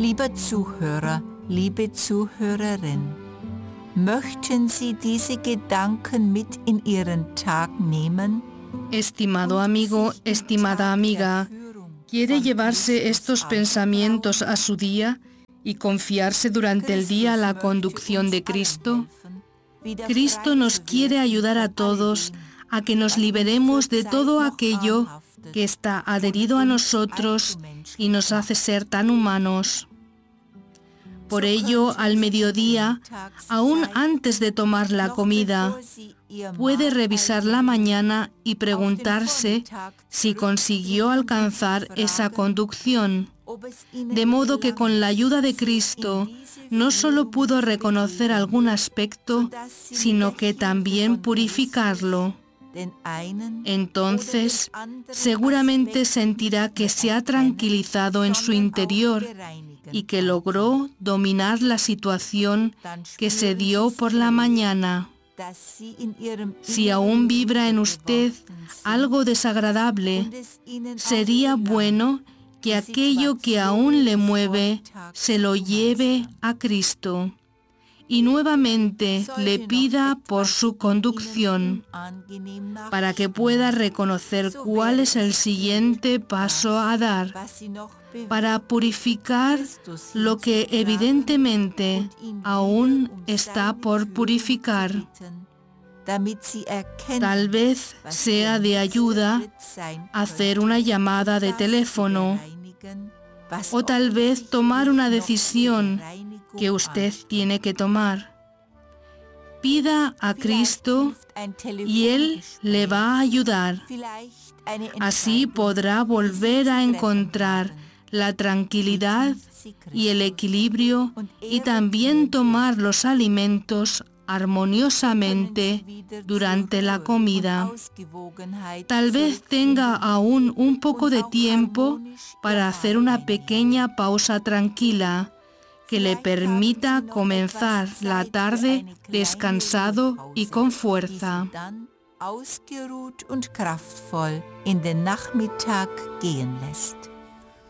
Lieber Zuhörer, liebe Zuhörerin, möchten Sie diese Gedanken mit in Ihren Tag nehmen? Estimado amigo, estimada amiga, ¿quiere llevarse estos pensamientos a su día y confiarse durante el día a la conducción de Cristo? Cristo nos quiere ayudar a todos a que nos liberemos de todo aquello que está adherido a nosotros y nos hace ser tan humanos. Por ello, al mediodía, aún antes de tomar la comida, puede revisar la mañana y preguntarse si consiguió alcanzar esa conducción, de modo que con la ayuda de Cristo no solo pudo reconocer algún aspecto, sino que también purificarlo. Entonces, seguramente sentirá que se ha tranquilizado en su interior y que logró dominar la situación que se dio por la mañana. Si aún vibra en usted algo desagradable, sería bueno que aquello que aún le mueve se lo lleve a Cristo y nuevamente le pida por su conducción, para que pueda reconocer cuál es el siguiente paso a dar, para purificar lo que evidentemente aún está por purificar. Tal vez sea de ayuda hacer una llamada de teléfono, o tal vez tomar una decisión que usted tiene que tomar. Pida a Cristo y Él le va a ayudar. Así podrá volver a encontrar la tranquilidad y el equilibrio y también tomar los alimentos armoniosamente durante la comida. Tal vez tenga aún un poco de tiempo para hacer una pequeña pausa tranquila que le permita comenzar la tarde descansado y con fuerza. Ausgeruht und kraftvoll in den Nachmittag gehen lässt.